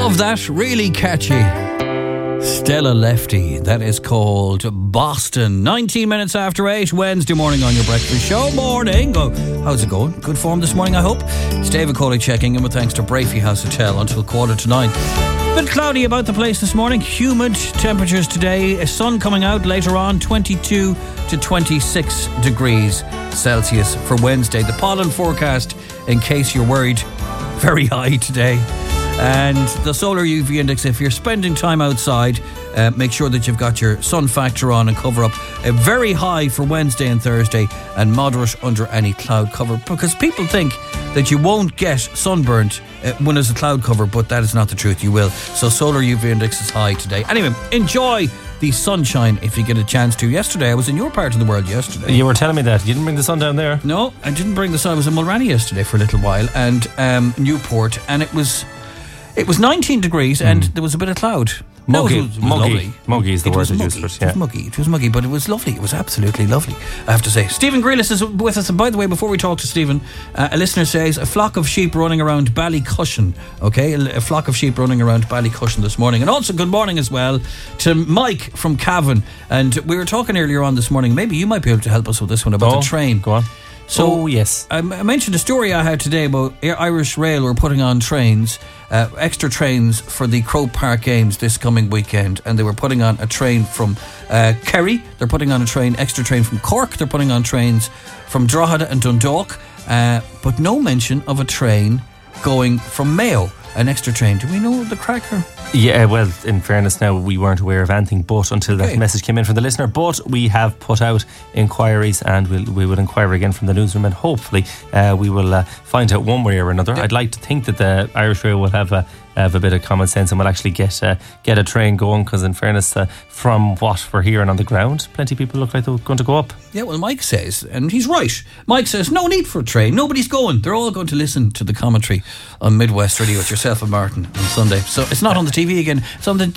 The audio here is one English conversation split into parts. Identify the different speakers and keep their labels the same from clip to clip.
Speaker 1: Love that, really catchy. Stella Lefty, that is called Boston. 19 minutes after 8, Wednesday morning on your breakfast show. Morning. How's it going? Good form this morning, I hope. It's David Coley checking in with thanks to Brafey House Hotel until 8:45. Bit cloudy about the place this morning. Humid temperatures today. Sun coming out later on. 22 to 26 degrees Celsius for Wednesday. The pollen forecast, in case you're worried, very high today. And the solar UV index, if you're spending time outside, make sure that you've got your sun factor on and cover up. Very high for Wednesday and Thursday, and moderate under any cloud cover, because people think that you won't get sunburnt when there's a cloud cover, but that is not the truth. You will. So solar UV index is high today. Anyway, enjoy the sunshine if you get a chance to. Yesterday, I was in your part of the world yesterday.
Speaker 2: You were telling me that. You didn't bring the sun down there?
Speaker 1: No, I didn't bring the sun. I was in Mulranny yesterday for a little while, and Newport, and it was 19 degrees and there was a bit of cloud.
Speaker 2: Muggy.
Speaker 1: It was lovely.
Speaker 2: Muggy is the word to use for it.
Speaker 1: It was muggy, but it was lovely. It was absolutely lovely, I have to say. Stephen Grealis is with us. And by the way, before we talk to Stephen, a listener says, a flock of sheep running around Ballycushion. Okay, a flock of sheep running around Ballycushion this morning. And also good morning as well to Mike from Cavan. And we were talking earlier on this morning, maybe you might be able to help us with this one about the train.
Speaker 2: Go on.
Speaker 1: So,
Speaker 2: yes.
Speaker 1: I mentioned a story I had today about Irish Rail were putting on trains, extra trains for the Croke Park Games this coming weekend, and they were putting on a train from Kerry, they're putting on extra train from Cork, they're putting on trains from Drogheda and Dundalk, but no mention of a train going from Mayo, an extra train. Do we know the cracker?
Speaker 2: Yeah, well, in fairness now, we weren't aware of anything but until that message came in from the listener. But we have put out inquiries, and we will inquire again from the newsroom, and hopefully we will find out one way or another. I'd like to think that the Irish Rail will have a bit of common sense and will actually get a train going, because in fairness, from what we're hearing on the ground, plenty of people look like they're going to go up.
Speaker 1: Yeah, well, Mike says, and he's right, Mike says, no need for a train, nobody's going. They're all going to listen to the commentary on Midwest Radio with yourself and Martin on Sunday. So it's not on the TV again, it's on the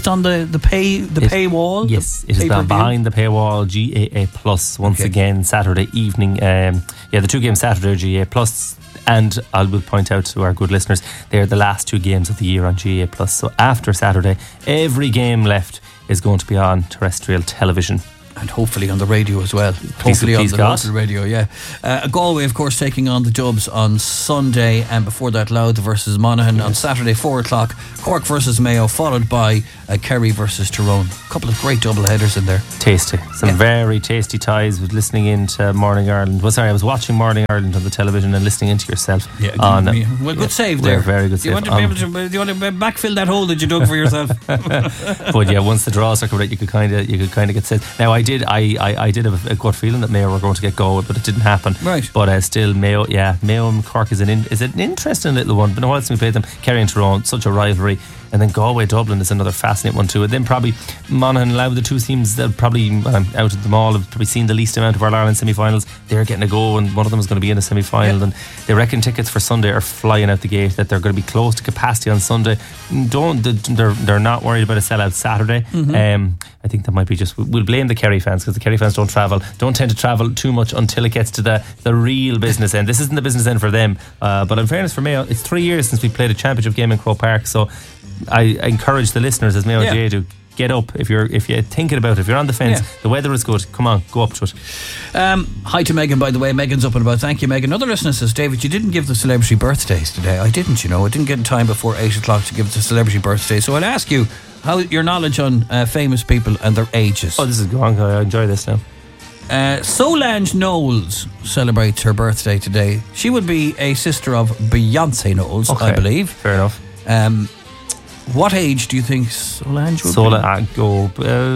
Speaker 1: paywall.
Speaker 2: Yes, it is behind the paywall. GAA Plus once again Saturday evening. The 2 games Saturday GAA Plus. And I will point out to our good listeners, they're the last 2 games of the year on GAA Plus. So after Saturday, every game left is going to be on terrestrial television.
Speaker 1: And hopefully on the radio as well. Hopefully on the local radio, yeah. Galway, of course, taking on the Dubs on Sunday, and before that, Louth versus Monaghan on Saturday, 4 o'clock. Cork versus Mayo, followed by Kerry versus Tyrone. A couple of great double headers in there.
Speaker 2: Tasty. Some very tasty ties with listening into Morning Ireland. I was watching Morning Ireland on the television and listening into yourself.
Speaker 1: Yeah, good save there.
Speaker 2: Very good save.
Speaker 1: Do you want to backfill that hole that you dug for yourself?
Speaker 2: But yeah, once the draws are coming out, you could kind of get set. Now I did have a good feeling that Mayo were going to get Galway, but it didn't happen.
Speaker 1: Right.
Speaker 2: But still, Mayo and Cork is an interesting little one. But no, else we played them, Kerry and Tyrone, such a rivalry. And then Galway Dublin is another fascinating one too. And then probably Monaghan and Louth, the 2 teams that probably out of them all have probably seen the least amount of our Ireland semi-finals. They're getting a go, and one of them is going to be in a semi-final. And they reckon tickets for Sunday are flying out the gate, that they're going to be close to capacity on Sunday. They're not worried about a sellout Saturday. I think that might be we'll blame the Kerry fans, because the Kerry fans don't tend to travel too much until it gets to the real business end. This isn't the business end for them. But in fairness for Mayo, it's 3 years since we played a championship game in Croke Park, so I encourage the listeners, as Mayo GAA do, get up if you're thinking about it, if you're on the fence. The weather is good, come on, go up to it.
Speaker 1: Hi to Megan, by the way. Megan's up and about. Thank you, Megan. Another listener says, David, you didn't give the celebrity birthdays today. I didn't, I didn't get in time before 8 o'clock to give the celebrity birthdays, so I'll ask you how your knowledge on famous people and their ages.
Speaker 2: This is going. I enjoy this now.
Speaker 1: Solange Knowles celebrates her birthday today. She would be a sister of Beyonce Knowles, I believe.
Speaker 2: Fair enough.
Speaker 1: What age do you think Solange would be?
Speaker 2: I'd go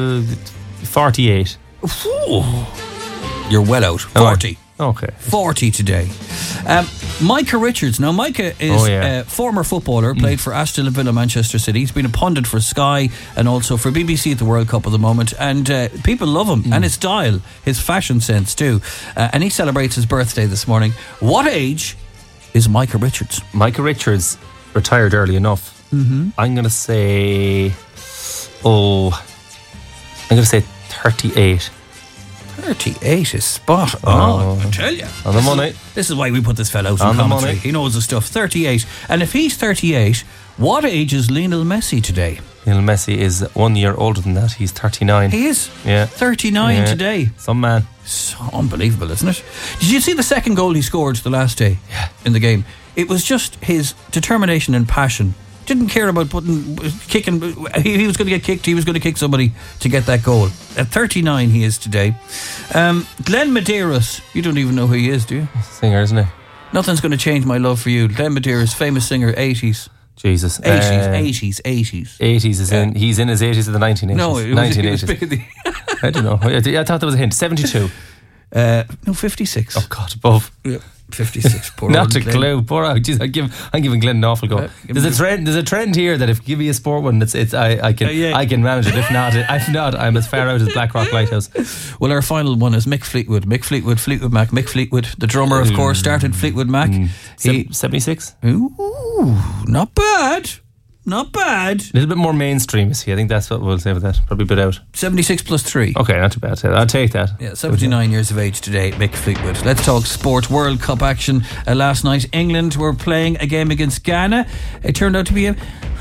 Speaker 2: 48.
Speaker 1: Ooh, you're well out. 40.
Speaker 2: Okay.
Speaker 1: 40 today. Micah Richards. Now, Micah is a former footballer, played for Aston Villa, Manchester City. He's been a pundit for Sky and also for BBC at the World Cup at the moment. And people love him and his style, his fashion sense too. And he celebrates his birthday this morning. What age is Micah Richards?
Speaker 2: Micah Richards retired early enough. I'm going to say 38.
Speaker 1: 38 is spot on, I tell you.
Speaker 2: On the money.
Speaker 1: This is why we put this fella out in commentary. He knows his stuff. 38. And if he's 38, what age is Lionel Messi today?
Speaker 2: Lionel Messi is 1 year older than that. He's 39.
Speaker 1: He is?
Speaker 2: Yeah.
Speaker 1: 39 today.
Speaker 2: Some man.
Speaker 1: So unbelievable, isn't it? Did you see the second goal he scored the last day in the game? It was just his determination and passion. Didn't care about kicking. He was going to get kicked. He was going to kick somebody to get that goal. At 39 he is today. Glenn Medeiros, you don't even know who he is, do you?
Speaker 2: Singer, isn't he?
Speaker 1: Nothing's going to change my love for you. Glenn Medeiros, famous singer, 80s.
Speaker 2: Jesus.
Speaker 1: 80s.
Speaker 2: 80s is in. He's in his 80s or the 1980s?
Speaker 1: No, 1980s.
Speaker 2: I don't know. I thought there was a hint. 72.
Speaker 1: No, 56.
Speaker 2: Oh God, above.
Speaker 1: Yeah. 56. Poor
Speaker 2: Not a
Speaker 1: Glenn.
Speaker 2: clue. Poor out. Jeez, I'm giving Glenn an awful go. There's a trend here that if you give me a sport one, I can manage it. If not, I'm as far out as Blackrock Lighthouse.
Speaker 1: Well, our final one is Mick Fleetwood. Fleetwood Mac. Mick Fleetwood, the drummer, of course, started Fleetwood Mac.
Speaker 2: 76.
Speaker 1: Ooh, not bad. Not bad.
Speaker 2: A little bit more mainstream, is he? I think that's what we'll say with that. Probably a bit out.
Speaker 1: 76 plus 3.
Speaker 2: Okay, not too bad. I'll take that.
Speaker 1: Yeah, 79 years of age today, Mick Fleetwood. Let's talk sport. World Cup action. Last night, England were playing a game against Ghana. It turned out to be a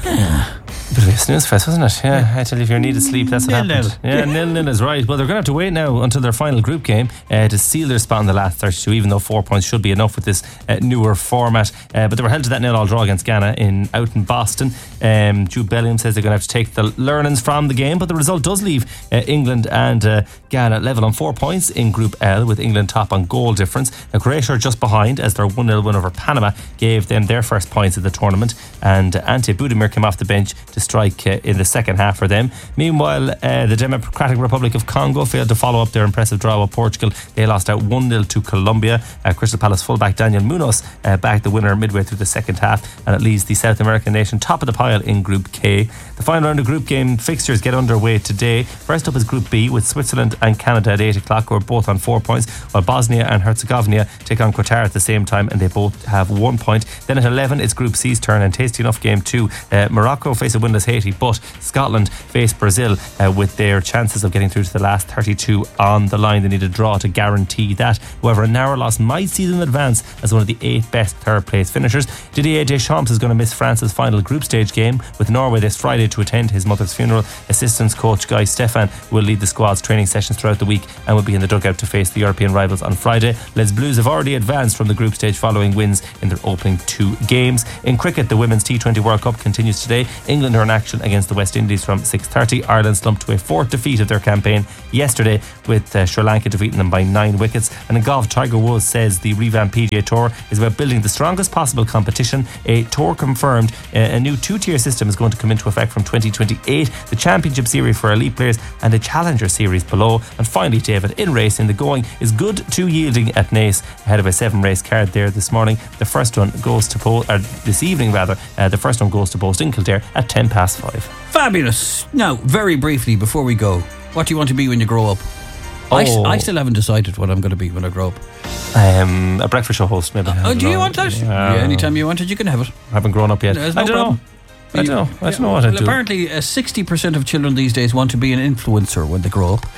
Speaker 2: bit of a snooze fest, wasn't it? Yeah, I tell you, if you need sleep, that's what happened. Yeah, 0-0 is right. Well, they're going to have to wait now until their final group game to seal their spot in the last 32, even though 4 points should be enough with this newer format. But they were held to that 0-0 draw against Ghana out in Boston. Jude Bellingham says they're going to have to take the learnings from the game, but the result does leave England and Ghana level on 4 points in Group L, with England top on goal difference. Now, Croatia are just behind, as their 1-0 win over Panama gave them their first points of the tournament, and Ante Budimir came off the bench to strike in the second half for them. Meanwhile, the Democratic Republic of Congo failed to follow up their impressive draw with Portugal. They lost out 1-0 to Colombia. Crystal Palace fullback Daniel Munoz backed the winner midway through the second half, and it leaves the South American nation top of the pile in Group K. The final round of group game fixtures get underway today. First up is Group B, with Switzerland and Canada at 8 o'clock, who are both on 4 points, while Bosnia and Herzegovina take on Qatar at the same time, and they both have 1 point. Then at 11 it's Group C's turn, and tasty enough game 2. Morocco face a winless Haiti, but Scotland face Brazil with their chances of getting through to the last 32 on the line. They need a draw to guarantee that. However, a narrow loss might see them advance as one of the 8 best third place finishers. Didier Deschamps is going to miss France's final group stage game with Norway this Friday to attend his mother's funeral. Assistance coach Guy Stefan will lead the squad's training sessions throughout the week and will be in the dugout to face the European rivals on Friday. Les Bleus have already advanced from the group stage following wins in their opening 2 games. In cricket, the Women's T20 World Cup continues today. England are in action against the West Indies from 6:30. Ireland slumped to a 4th defeat of their campaign yesterday, with Sri Lanka defeating them by 9 wickets. And in golf, Tiger Woods says the revamped PGA Tour is about building the strongest possible competition. A tour confirmed a new 2-tier system is going to come into effect from 2028. The Championship Series for elite players and a Challenger Series below. And finally, David, in racing, the going is good to yielding at Naas ahead of a 7-race card there this morning. The first one goes to this evening rather. The first one goes to Post in Kildare at 5:10.
Speaker 1: Fabulous. Now, very briefly before we go, what do you want to be when you grow up? I still haven't decided what I'm going to be when I grow up.
Speaker 2: A breakfast show host, maybe.
Speaker 1: Do you want that? Yeah, anytime you want it, you can have it.
Speaker 2: I haven't grown up yet.
Speaker 1: There's no
Speaker 2: I don't
Speaker 1: problem.
Speaker 2: know. I don't know what I do.
Speaker 1: Apparently, 60% of children these days want to be an influencer when they grow up.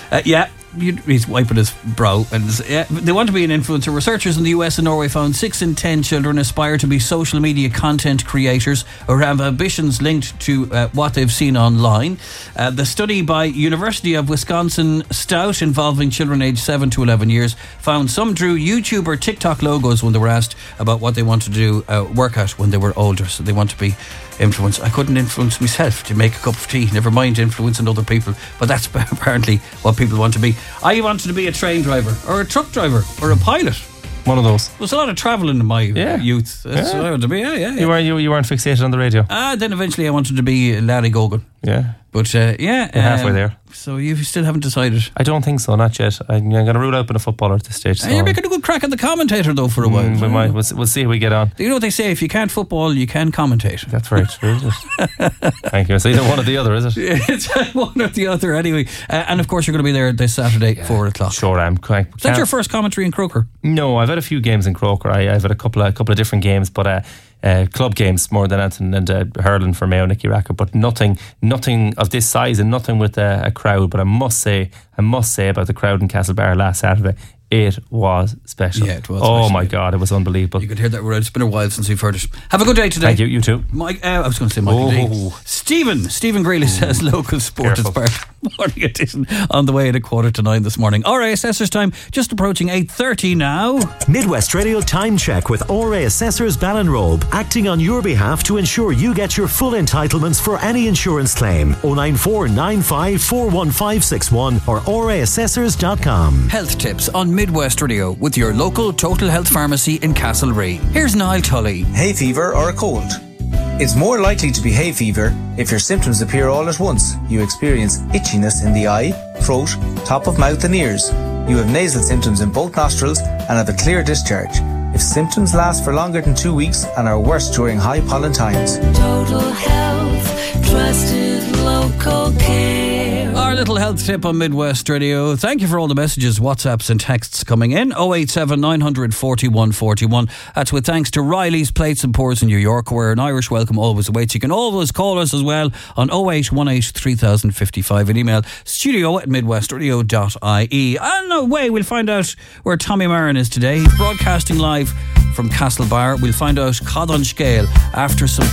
Speaker 1: He's wiping his brow. And they want to be an influencer. Researchers in the US and Norway found 6 in 10 children aspire to be social media content creators or have ambitions linked to what they've seen online. The study by University of Wisconsin Stout, involving children aged 7 to 11 years, found some drew YouTube or TikTok logos when they were asked about what they want to do work at when they were older. So they want to be influence. I couldn't influence myself to make a cup of tea, never mind influencing other people, but that's apparently what people want to be. I wanted to be a train driver or a truck driver or a pilot.
Speaker 2: One of those.
Speaker 1: There was a lot of travelling in my youth. That's what I wanted to be.
Speaker 2: You weren't fixated on the radio.
Speaker 1: Then eventually I wanted to be Larry Gogan.
Speaker 2: Yeah.
Speaker 1: But
Speaker 2: We're halfway there.
Speaker 1: So you still haven't decided?
Speaker 2: I don't think so, not yet. I'm going to rule out being a footballer at this stage. So.
Speaker 1: You're making a good crack at the commentator though for a while.
Speaker 2: We might. We'll see how we get on.
Speaker 1: You know what they say? If you can't football, you can commentate.
Speaker 2: That's very true, is it? Thank you. It's either one or the other, is it?
Speaker 1: It's one or the other anyway. And of course you're going to be there this Saturday, 4 o'clock.
Speaker 2: Sure, I'm.
Speaker 1: Is that your first commentary in Croker?
Speaker 2: No, I've had a few games in Croker. I've had a couple of different games, but club games more than anything, and hurling for Mayo, Nicky Rackett, but nothing of this size and nothing with a crowd. But I must say about the crowd in Castlebar last Saturday, it was special.
Speaker 1: Yeah, it was.
Speaker 2: Oh
Speaker 1: special.
Speaker 2: My God, it was unbelievable.
Speaker 1: You could hear that word. It's been a while since we've heard it. Have a good day today.
Speaker 2: Thank you. You too.
Speaker 1: Mike, I was going to say Michael D. Stephen Greeley says local sport is part of the morning edition on the way at 8:45 this morning. RA Assessors time, just approaching 8:30 now.
Speaker 3: Midwest Radio Time Check with RA Assessors Ballinrobe, acting on your behalf to ensure you get your full entitlements for any insurance claim. 09495415561 or raassessors.com.
Speaker 1: Health tips on Midwest Radio with your local Total Health Pharmacy in Castlereagh. Here's Niall Tully.
Speaker 4: Hay fever or a cold. It's more likely to be hay fever if your symptoms appear all at once. You experience itchiness in the eye, throat, top of mouth and ears. You have nasal symptoms in both nostrils and have a clear discharge. If symptoms last for longer than 2 weeks and are worse during high pollen times.
Speaker 5: Total Health, trusted local care.
Speaker 1: Our little health tip on Midwest Radio. Thank you for all the messages, WhatsApps and texts coming in. 087 900 4141. That's with thanks to Riley's Plates and Pours in New York, where an Irish welcome always awaits. You can always call us as well on 0818 3055 and email studio@midwestradio.ie. And away we'll find out where Tommy Marin is today. He's broadcasting live from Castlebar. We'll find out Cod on Scale after some